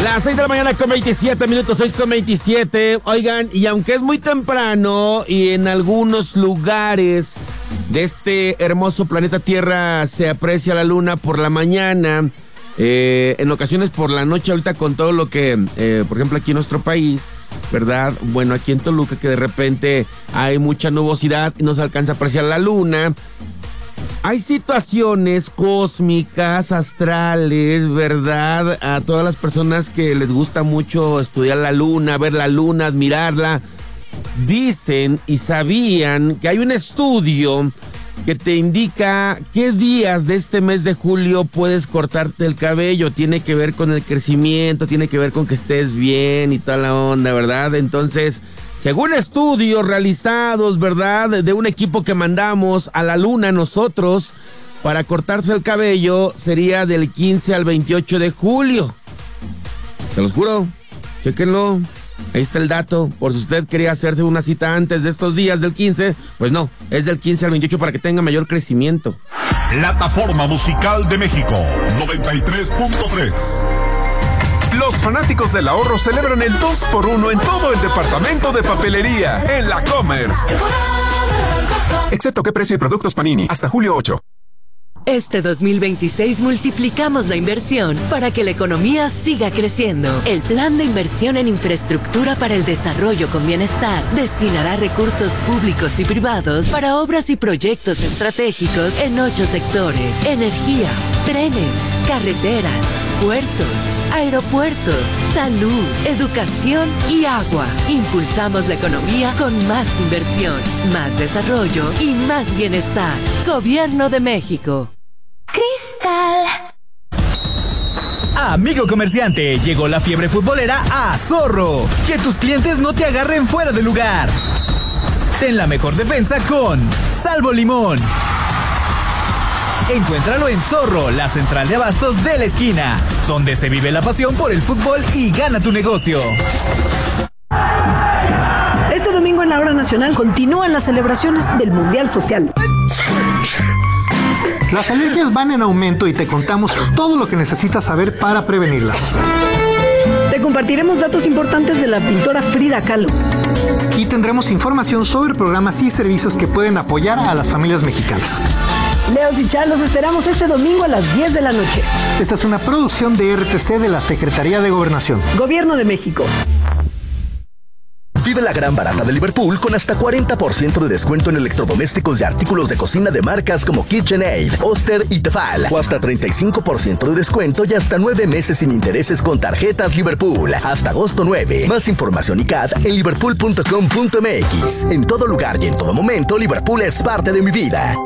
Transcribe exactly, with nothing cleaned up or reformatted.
Las seis de la mañana con veintisiete minutos, seis con veintisiete. Oigan, y aunque es muy temprano y en algunos lugares de este hermoso planeta Tierra se aprecia la luna por la mañana, eh, en ocasiones por la noche, ahorita con todo lo que, eh, por ejemplo, aquí en nuestro país, ¿verdad? Bueno, aquí en Toluca, que de repente hay mucha nubosidad y no se alcanza a apreciar la luna. Hay situaciones cósmicas, astrales, ¿verdad? A todas las personas que les gusta mucho estudiar la luna, ver la luna, admirarla, dicen y sabían que hay un estudio que te indica qué días de este mes de julio puedes cortarte el cabello. Tiene que ver con el crecimiento, tiene que ver con que estés bien y toda la onda, ¿verdad? Entonces, según estudios realizados, ¿verdad?, de un equipo que mandamos a la luna nosotros para cortarse el cabello, sería del quince al veintiocho de julio. Se los juro, chéquenlo. Ahí está el dato, por si usted quería hacerse una cita antes de estos días del quince, pues no, es del quince al veintiocho para que tenga mayor crecimiento. Plataforma Musical de México, noventa y tres punto tres. Los fanáticos del ahorro celebran el dos por uno en todo el departamento de papelería, en La Comer. Excepto que precio y productos Panini, hasta julio ocho. Este dos mil veintiséis multiplicamos la inversión para que la economía siga creciendo. El Plan de Inversión en Infraestructura para el Desarrollo con Bienestar destinará recursos públicos y privados para obras y proyectos estratégicos en ocho sectores: energía, trenes, carreteras, puertos, aeropuertos, salud, educación y agua. Impulsamos la economía con más inversión, más desarrollo y más bienestar. Gobierno de México. Cristal. Amigo comerciante, llegó la fiebre futbolera a Zorro. Que tus clientes no te agarren fuera de lugar. Ten la mejor defensa con Salvo Limón. Encuéntralo en Zorro, la central de abastos de la esquina, donde se vive la pasión por el fútbol y gana tu negocio. Este domingo en la Hora Nacional continúan las celebraciones del Mundial Social. Las alergias van en aumento y te contamos todo lo que necesitas saber para prevenirlas. Te compartiremos datos importantes de la pintora Frida Kahlo. Y tendremos información sobre programas y servicios que pueden apoyar a las familias mexicanas. Leos y Chal, los esperamos este domingo a las diez de la noche. Esta es una producción de R T C de la Secretaría de Gobernación. Gobierno de México. Vive la gran barata de Liverpool con hasta cuarenta por ciento de descuento en electrodomésticos y artículos de cocina de marcas como KitchenAid, Oster y Tefal. O hasta treinta y cinco por ciento de descuento y hasta nueve meses sin intereses con tarjetas Liverpool. Hasta agosto nueve. Más información y C A D en liverpool punto com punto m x. En todo lugar y en todo momento, Liverpool es parte de mi vida.